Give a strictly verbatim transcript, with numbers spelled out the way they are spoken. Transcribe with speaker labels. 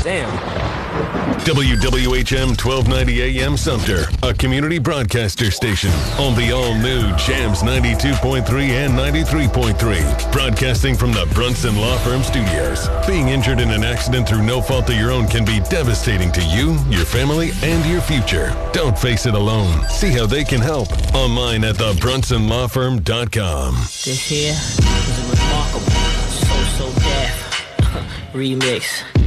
Speaker 1: Damn.
Speaker 2: W W H M twelve ninety A M Sumter, a community broadcaster station on the all-new Jams ninety-two point three and ninety-three point three. Broadcasting from the Brunson Law Firm Studios. Being injured in an accident through no fault of your own can be devastating to you, your family, and your future. Don't face it alone. See how they can help online at the brunson law firm dot com.
Speaker 1: This here is a remarkable So So Def remix.